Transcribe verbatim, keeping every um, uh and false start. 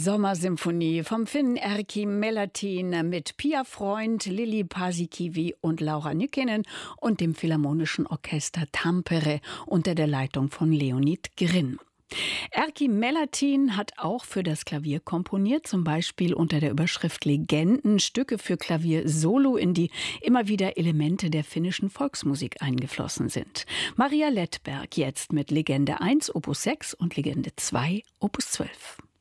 Sommersymphonie vom Finnen Erkki Melatin mit Pia Freund, Lili Paasikivi und Laura Nykänen und dem Philharmonischen Orchester Tampere unter der Leitung von Leonid Gryn. Erkki Melatin hat auch für das Klavier komponiert, zum Beispiel unter der Überschrift Legenden, Stücke für Klavier Solo, in die immer wieder Elemente der finnischen Volksmusik eingeflossen sind. Maria Lettberg jetzt mit Legende eins, Opus sechs und Legende zwei, Opus zwölf.